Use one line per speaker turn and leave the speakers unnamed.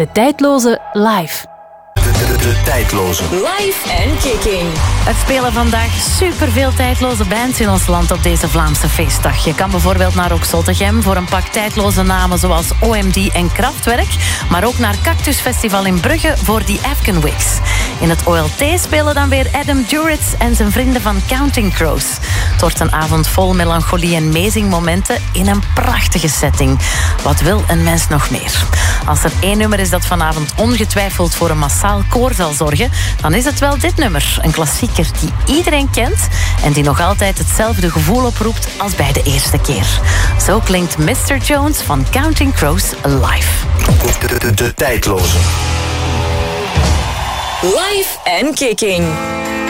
De tijdloze live.
De tijdloze.
Live en kicking.
Er spelen vandaag superveel tijdloze bands in ons land op deze Vlaamse feestdag. Je kan bijvoorbeeld naar Oxottegem voor een pak tijdloze namen zoals OMD en Kraftwerk, maar ook naar Cactus Festival in Brugge voor die Afghan Wigs. In het OLT spelen dan weer Adam Duritz en zijn vrienden van Counting Crows. Het wordt een avond vol melancholie en meezingmomenten in een prachtige setting. Wat wil een mens nog meer? Als er één nummer is dat vanavond ongetwijfeld voor een massaal koor zal zorgen, dan is het wel dit nummer. Een klassieker die iedereen kent en die nog altijd hetzelfde gevoel oproept als bij de eerste keer. Zo klinkt Mr. Jones van Counting Crows live.
De tijdloze.
Live en kicking.